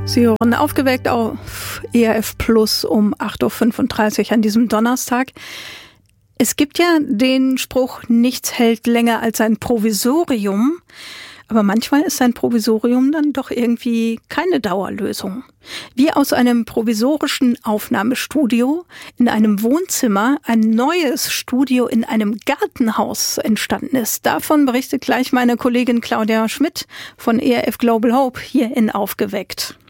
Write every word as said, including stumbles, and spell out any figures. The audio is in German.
Sie hören aufgeweckt auf E R F Plus um acht Uhr fünfunddreißig an diesem Donnerstag. Es gibt ja den Spruch, nichts hält länger als ein Provisorium. Aber manchmal ist ein Provisorium dann doch irgendwie keine Dauerlösung. Wie aus einem provisorischen Aufnahmestudio in einem Wohnzimmer ein neues Studio in einem Gartenhaus entstanden ist. Davon berichtet gleich meine Kollegin Claudia Schmidt von E R F Global Hope hier in Aufgeweckt.